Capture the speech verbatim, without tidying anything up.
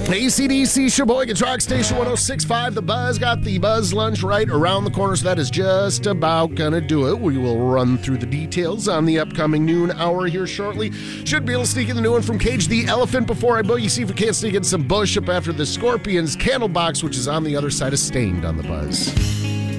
A C D C, Sheboygan Truck Station one oh six point five. The Buzz got the Buzz Lunch right around the corner, so that is just about going to do it. We will run through the details on the upcoming noon hour here shortly. Should be able to sneak in the new one from Cage the Elephant before I boogie. See if we can't sneak in some Bush up after the Scorpions Candlebox, which is on the other side of Stained on the Buzz.